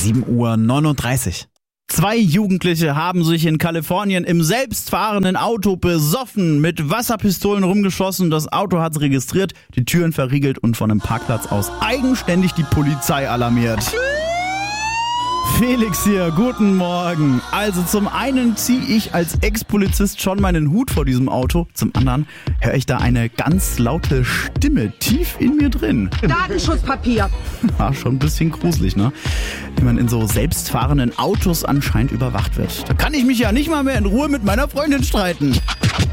7:39 Uhr. 2 Jugendliche haben sich in Kalifornien im selbstfahrenden Auto besoffen, mit Wasserpistolen rumgeschossen. Das Auto hat's registriert, die Türen verriegelt und von einem Parkplatz aus eigenständig die Polizei alarmiert. Felix hier, guten Morgen. Also zum einen ziehe ich als Ex-Polizist schon meinen Hut vor diesem Auto. Zum anderen höre ich da eine ganz laute Stimme tief in mir drin. Datenschutzpapier. Ja, schon ein bisschen gruselig, ne? Wie man in so selbstfahrenden Autos anscheinend überwacht wird. Da kann ich mich ja nicht mal mehr in Ruhe mit meiner Freundin streiten.